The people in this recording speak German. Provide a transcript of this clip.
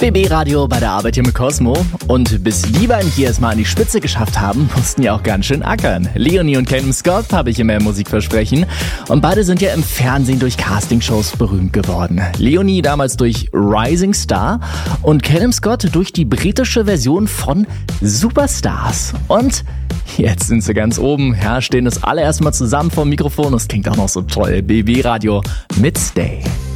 BB Radio bei der Arbeit hier mit Cosmo. Und bis die beiden hier erstmal an die Spitze geschafft haben, mussten ja auch ganz schön ackern. Leonie und Callum Scott habe ich immer im Musikversprechen. Und beide sind ja im Fernsehen durch Castingshows berühmt geworden. Leonie damals durch Rising Star und Callum Scott durch die britische Version von Superstars. Und jetzt sind sie ganz oben. Ja, stehen das alle erstmal zusammen vor dem Mikrofon. Das klingt auch noch so toll. BB Radio mit Stay.